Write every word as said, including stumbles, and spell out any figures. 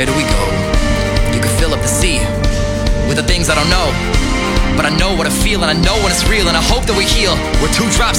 where do we go? You can fill up the sea with the things I don't know, but I know what I feel and I know when it's real, and I hope that we heal. We're two drops